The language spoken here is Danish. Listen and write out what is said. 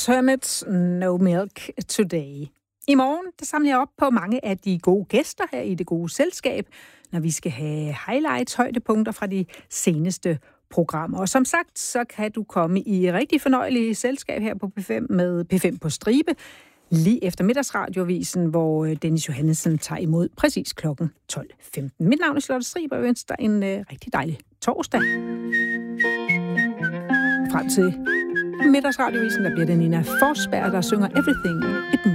Hermits, No Milk Today. I morgen der samler jeg op på mange af de gode gæster her i Det Gode Selskab, når vi skal have highlights, højdepunkter fra de seneste programmer. Og som sagt, så kan du komme i rigtig fornøjelig selskab her på P5 med P5 på stribe, lige efter middagsradiovisen, hvor Dennis Johannessen tager imod præcis klokken 12.15. Mit navn er Charlotte Striber, og jeg ønsker dig en rigtig dejlig torsdag. Frem til middagsradiovisen, der bliver det Nina Forsberg, der synger Everything It